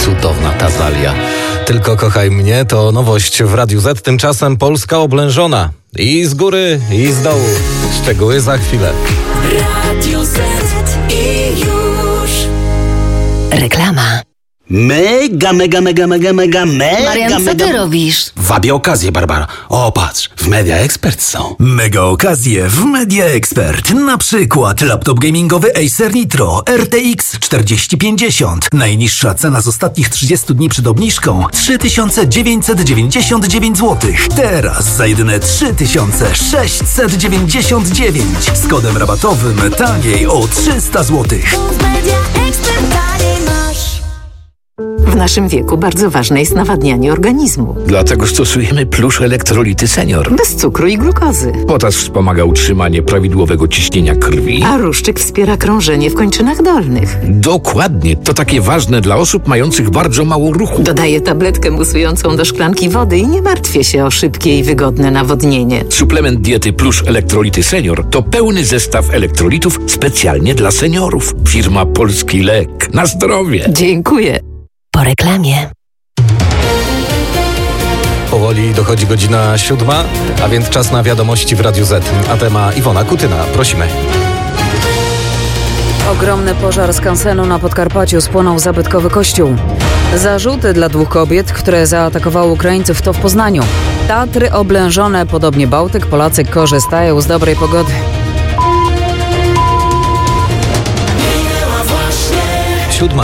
cudowna Tazalia. Tylko kochaj mnie to nowość w Radiu Z. Tymczasem Polska oblężona. I z góry, i z dołu. Szczegóły za chwilę. Radio Z i już. Reklama. Mega. Marian, co ty robisz? Wabię okazję, Barbara. O, patrz, w Media Expert są. Mega okazje w Media Expert. Na przykład laptop gamingowy Acer Nitro RTX 4050. Najniższa cena z ostatnich 30 dni przed obniżką 3999 zł. Teraz za jedyne 3699 z kodem rabatowym taniej o 300 zł. W naszym wieku bardzo ważne jest nawadnianie organizmu. Dlatego stosujemy Plusz Elektrolity Senior. Bez cukru i glukozy. Potas wspomaga utrzymanie prawidłowego ciśnienia krwi. A Ruszczyk wspiera krążenie w kończynach dolnych. Dokładnie. To takie ważne dla osób mających bardzo mało ruchu. Dodaję tabletkę musującą do szklanki wody i nie martwię się o szybkie i wygodne nawodnienie. Suplement diety Plusz Elektrolity Senior to pełny zestaw elektrolitów specjalnie dla seniorów. Firma Polski Lek. Na zdrowie. Dziękuję. Po reklamie. Powoli dochodzi godzina 7, a więc czas na wiadomości w Radiu Z. A tema Iwona Kutyna. Prosimy. Ogromny pożar skansenu na Podkarpaciu, spłonął zabytkowy kościół. Zarzuty dla 2 kobiet, które zaatakowały Ukraińców, to w Poznaniu. Tatry oblężone, podobnie Bałtyk, Polacy korzystają z dobrej pogody. 7.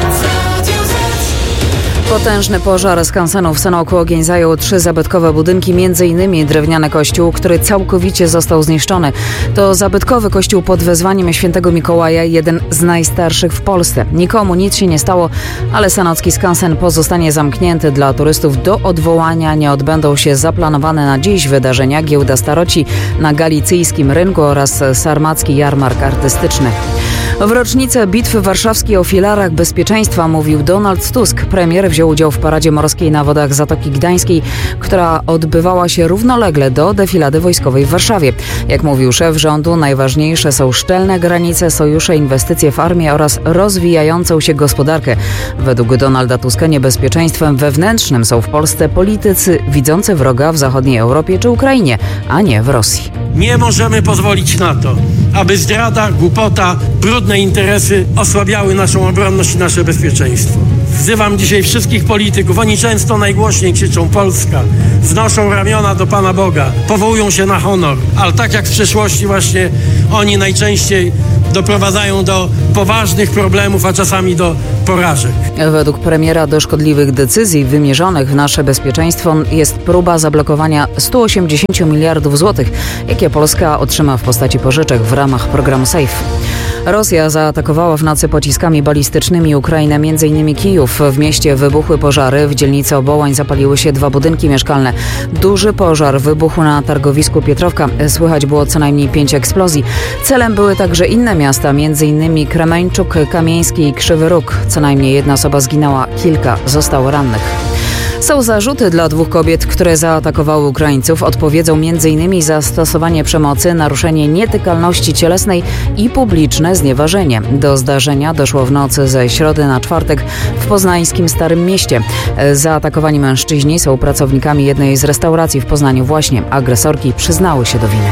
Potężny pożar skansenu w Sanoku. Ogień zajął 3 zabytkowe budynki, m.in. drewniany kościół, który całkowicie został zniszczony. To zabytkowy kościół pod wezwaniem świętego Mikołaja, jeden z najstarszych w Polsce. Nikomu nic się nie stało, ale sanocki skansen pozostanie zamknięty dla turystów. Do odwołania nie odbędą się zaplanowane na dziś wydarzenia Giełda Staroci na Galicyjskim Rynku oraz Sarmacki Jarmark Artystyczny. W rocznicę Bitwy Warszawskiej o filarach bezpieczeństwa mówił Donald Tusk. Premier wziął udział w paradzie morskiej na wodach Zatoki Gdańskiej, która odbywała się równolegle do defilady wojskowej w Warszawie. Jak mówił szef rządu, najważniejsze są szczelne granice, sojusze, inwestycje w armię oraz rozwijającą się gospodarkę. Według Donalda Tuska niebezpieczeństwem wewnętrznym są w Polsce politycy widzący wroga w zachodniej Europie czy Ukrainie, a nie w Rosji. Nie możemy pozwolić na to, aby zdrada, głupota, brudne interesy osłabiały naszą obronność i nasze bezpieczeństwo. Wzywam dzisiaj wszystkich polityków. Oni często najgłośniej krzyczą Polska, wznoszą ramiona do Pana Boga, powołują się na honor, ale tak jak w przeszłości właśnie oni najczęściej doprowadzają do poważnych problemów, a czasami do porażek. Według premiera do szkodliwych decyzji wymierzonych w nasze bezpieczeństwo jest próba zablokowania 180 miliardów złotych, jakie Polska otrzyma w postaci pożyczek w ramach programu SAFE. Rosja zaatakowała w nocy pociskami balistycznymi Ukrainę, m.in. Kijów. W mieście wybuchły pożary. W dzielnicy Obołań zapaliły się 2 budynki mieszkalne. Duży pożar wybuchł na targowisku Pietrowka. Słychać było co najmniej 5 eksplozji. Celem były także inne miasta, m.in. Kremeńczuk, Kamieński i Krzywy Róg. Co najmniej 1 osoba zginęła, kilka zostało rannych. Są zarzuty dla 2 kobiet, które zaatakowały Ukraińców. Odpowiedzą m.in. za stosowanie przemocy, naruszenie nietykalności cielesnej i publiczne znieważenie. Do zdarzenia doszło w nocy ze środy na czwartek w poznańskim Starym Mieście. Zaatakowani mężczyźni są pracownikami jednej z restauracji w Poznaniu właśnie. Agresorki przyznały się do winy.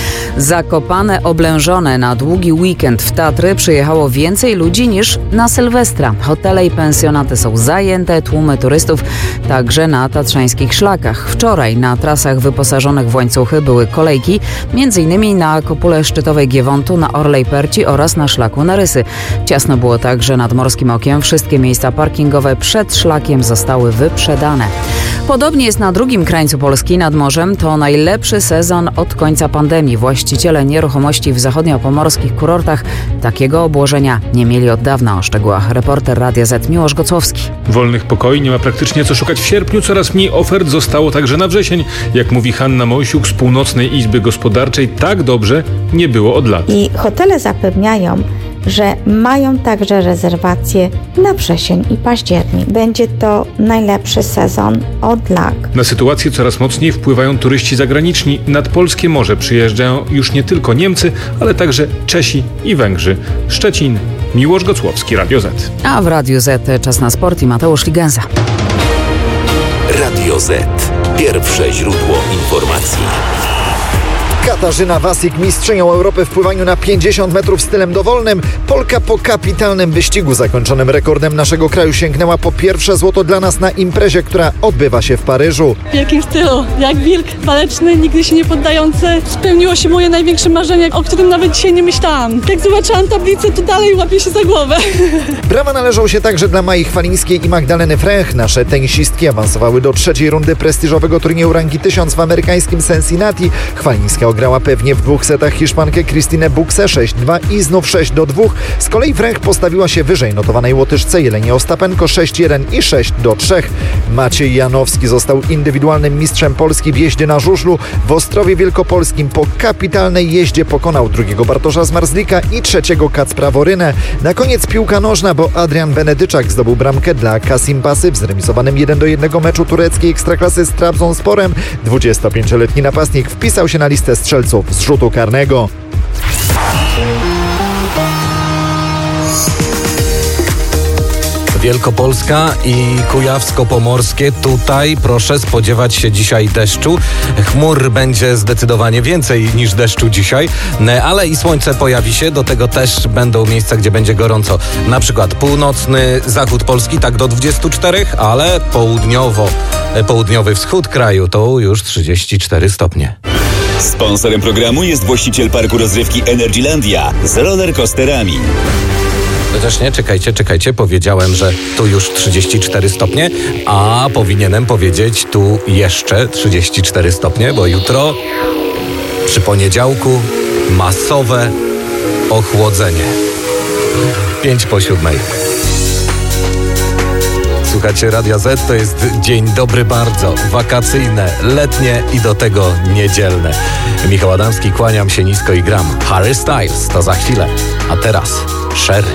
Zakopane oblężone. Na długi weekend w Tatry przyjechało więcej ludzi niż na Sylwestra. Hotele i pensjonaty są zajęte, tłumy turystów także na tatrzańskich szlakach. Wczoraj na trasach wyposażonych w łańcuchy były kolejki, m.in. na kopule szczytowej Giewontu, na Orlej Perci oraz na szlaku na Rysy. Ciasno było także nad Morskim Okiem. Wszystkie miejsca parkingowe przed szlakiem zostały wyprzedane. Podobnie jest na drugim krańcu Polski, nad morzem. To najlepszy sezon od końca pandemii. Właściciele nieruchomości w zachodniopomorskich kurortach takiego obłożenia nie mieli od dawna. O szczegółach reporter Radia Z Miłosz Gocłowski. Wolnych pokoi nie ma praktycznie co szukać w sierpniu. Coraz mniej ofert zostało także na wrzesień. Jak mówi Hanna Mojsiuk z Północnej Izby Gospodarczej, tak dobrze nie było od lat. I hotele zapewniają, że mają także rezerwacje na wrzesień i październik. Będzie to najlepszy sezon od lat. Na sytuację coraz mocniej wpływają turyści zagraniczni. Nad polskie morze przyjeżdżają już nie tylko Niemcy, ale także Czesi i Węgrzy. Szczecin, Miłosz Gocłowski, Radio Z. A w Radiu Z czas na sport i Mateusz Ligenza. Radio Z. Pierwsze źródło informacji. Katarzyna Wasik, mistrzynią Europy w pływaniu na 50 metrów stylem dowolnym. Polka po kapitalnym wyścigu zakończonym rekordem naszego kraju sięgnęła po pierwsze złoto dla nas na imprezie, która odbywa się w Paryżu. W wielkim stylu, jak wilk waleczny, nigdy się nie poddający. Spełniło się moje największe marzenie, o którym nawet dzisiaj nie myślałam. Jak zobaczyłam tablicę, to dalej łapię się za głowę. Brawa należą się także dla Mai Chwalińskiej i Magdaleny Fręch. Nasze tenisistki awansowały do trzeciej rundy prestiżowego turnieju rangi 1000 w amerykańskim Cincinnati. Chwalińska ograła pewnie w 2 setach Hiszpankę Christinę Buksę 6-2 i znów 6-2. Z kolei Fręch postawiła się wyżej notowanej Łotyszce Jelenie Ostapenko 6-1 i 6-3. Maciej Janowski został indywidualnym mistrzem Polski w jeździe na żużlu. W Ostrowie Wielkopolskim po kapitalnej jeździe pokonał drugiego Bartosza Zmarzlika i trzeciego Kacpra Worynę. Na koniec piłka nożna, bo Adrian Benedyczak zdobył bramkę dla Kasim Basy w zremisowanym 1-1 meczu tureckiej Ekstraklasy z Trabzonsporem. 25-letni napastnik wpisał się na listę strzelców z rzutu karnego. Wielkopolska i Kujawsko-Pomorskie. Tutaj proszę spodziewać się dzisiaj deszczu. Chmur będzie zdecydowanie więcej niż deszczu dzisiaj, ale i słońce pojawi się. Do tego też będą miejsca, gdzie będzie gorąco. Na przykład północny zachód Polski tak do 24, ale południowy wschód kraju to już 34 stopnie. Sponsorem programu jest właściciel parku rozrywki Energylandia z rollercoasterami. Chociaż nie, czekajcie, powiedziałem, że tu już 34 stopnie, a powinienem powiedzieć tu jeszcze 34 stopnie, bo jutro przy poniedziałku masowe ochłodzenie. 6:55. Słuchacie Radia Z, to jest dzień dobry bardzo, wakacyjne, letnie i do tego niedzielne. Michał Adamski, kłaniam się nisko i gram. Harry Styles to za chwilę, a teraz Sherry.